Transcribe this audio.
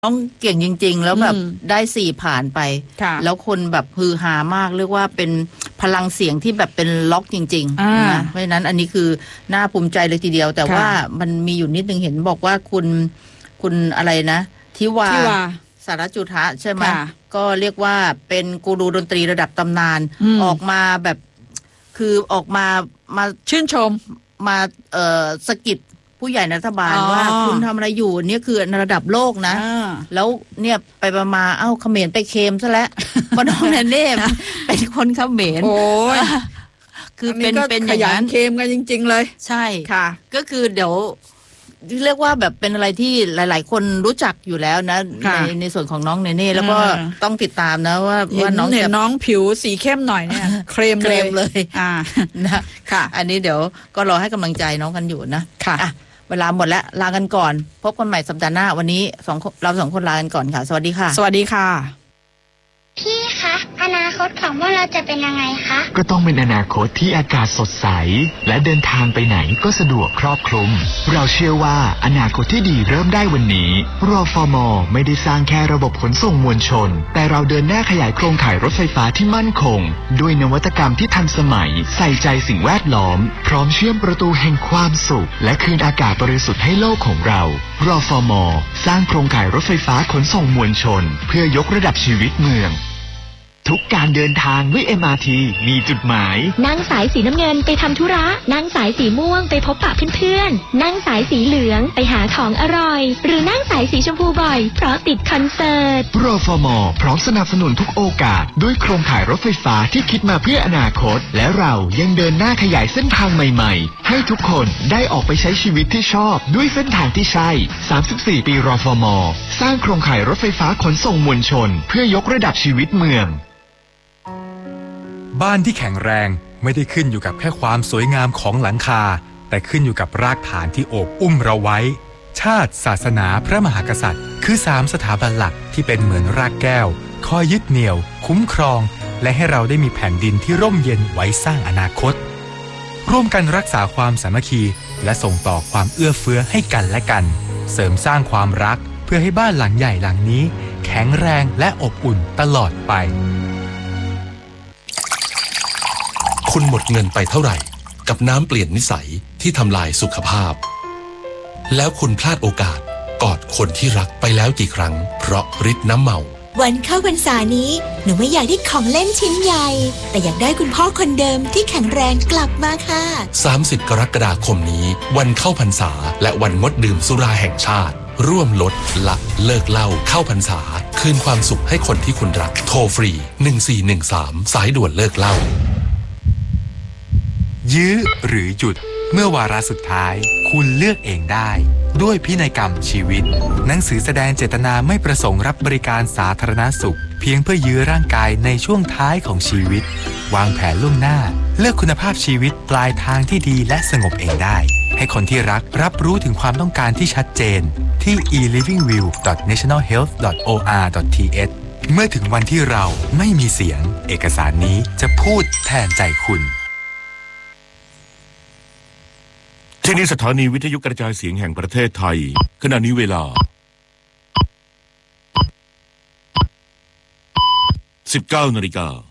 ต้องเก่งจริงๆแล้วแบบได้4ผ่านไปแล้วคนแบบฮือฮามากเรียกว่าเป็นพลังเสียงที่แบบเป็นล็อกจริงๆนะเพราะฉะนั้นอันนี้คือน่าภูมิใจเลยทีเดียวแต่ว่ามันมีอยู่นิดนึงเห็นบอกว่าคุณอะไรนะทิวาสารจุทะใช่ไหมก็เรียกว่าเป็นกูรูดนตรีระดับตำนานออกมาแบบคือออกมาชื่นชมมาสะกิดผู้ใหญ่รัฐบาลว่าคุณทำอะไรอยู่เนี่ยคือระดับโลกนะแล้วเนี่ยไปมาเขมรไปเคมซะแล้วเพราะน้องเน่เป็นคนเขมรโอ้ยคือเป็นอย่างนั้นเคมกันจริงๆเลยใช่ค่ะก็คือเดี๋ยวเรียกว่าแบบเป็นอะไรที่หลายๆคนรู้จักอยู่แล้วนะในส่วนของน้องเน่แล้วก็ต้องติดตามนะว่าน้องเห็นน้องผิวสีเข้มหน่อยเนี่ยเคลมเลยนะค่ะอันนี้เดี๋ยวก็รอให้กำลังใจน้องกันอยู่นะค่ะเวลาหมดแล้วลากันก่อนพบกันใหม่สัปดาห์หน้าวันนี้เราสองคนลากันก่อนค่ะสวัสดีค่ะสวัสดีค่ะพี่คะอนาคตของพวกเราจะเป็นยังไงคะก็ต้องเป็นอนาคตที่อากาศสดใสและเดินทางไปไหนก็สะดวกครอบคลุมเราเชื่อว่าอนาคตที่ดีเริ่มได้วันนี้รฟม.ไม่ได้สร้างแค่ระบบขนส่งมวลชนแต่เราเดินหน้าขยายโครงข่ายรถไฟฟ้าที่มั่นคงด้วยนวัตกรรมที่ทันสมัยใส่ใจสิ่งแวดล้อมพร้อมเชื่อมประตูแห่งความสุขและคืนอากาศบริสุทธิ์ให้โลกของเรารฟม.สร้างโครงข่ายรถไฟฟ้าขนส่งมวลชนเพื่อยกระดับชีวิตเมืองทุกการเดินทางด้วย MRT มีจุดหมายนั่งสายสีน้ำเงินไปทำธุระนั่งสายสีม่วงไปพบปะเพื่อนๆนั่งสายสีเหลืองไปหาของอร่อยหรือนั่งสายสีชมพูบ่อยเพราะติดคอนเสิร์ตรฟม.พร้อมสนับสนุนทุกโอกาสด้วยโครงข่ายรถไฟฟ้าที่คิดมาเพื่ออนาคตและเรายังเดินหน้าขยายเส้นทางใหม่ๆให้ทุกคนได้ออกไปใช้ชีวิตที่ชอบด้วยเส้นทางที่ใช่34ปีรฟม.สร้างโครงข่ายรถไฟฟ้าขนส่งมวลชนเพื่อยกระดับชีวิตเมืองบ้านที่แข็งแรงไม่ได้ขึ้นอยู่กับแค่ความสวยงามของหลังคาแต่ขึ้นอยู่กับรากฐานที่โอบอุ้มเราไว้ชาติศาสนาพระมหากษัตริย์คือ3สถาบันหลักที่เป็นเหมือนรากแก้วคอยยึดเหนี่ยวคุ้มครองและให้เราได้มีแผ่นดินที่ร่มเย็นไว้สร้างอนาคตร่วมกันรักษาความสามัคคีและส่งต่อความเอื้อเฟื้อให้กันและกันเสริมสร้างความรักเพื่อให้บ้านหลังใหญ่หลังนี้แข็งแรงและอบอุ่นตลอดไปคุณหมดเงินไปเท่าไหร่กับน้ำเปลี่ยนนิสัยที่ทำลายสุขภาพแล้วคุณพลาดโอกาสกอดคนที่รักไปแล้วกี่ครั้งเพราะฤทธิ์น้ำเมาวันเข้าพรรษานี้หนูไม่อยากได้ของเล่นชิ้นใหญ่แต่อยากได้คุณพ่อคนเดิมที่แข็งแรงกลับมาค่ะ 30กรกฎาคมนี้วันเข้าพรรษาและวันงดดื่มสุราแห่งชาติร่วมลดละเลิกเหล้าเข้าพรรษาคืนความสุขให้คนที่คุณรักโทรฟรี1413สายด่วนเลิกเหล้ายื้อหรือหยุดเมื่อวาระสุดท้ายคุณเลือกเองได้ด้วยพินัยกรรมชีวิตหนังสือแสดงเจตนาไม่ประสงค์รับบริการสาธารณสุขเพียงเพื่อยื้อร่างกายในช่วงท้ายของชีวิตวางแผนล่วงหน้าเลือกคุณภาพชีวิตปลายทางที่ดีและสงบเองได้ให้คนที่รักรับรู้ถึงความต้องการที่ชัดเจนที่ elivingview.nationalhealth.or.th เมื่อถึงวันที่เราไม่มีเสียงเอกสารนี้จะพูดแทนใจคุณที่นี่สถานีวิทยุกระจายเสียงแห่งประเทศไทยขณะนี้เวลา 19 นาฬิกา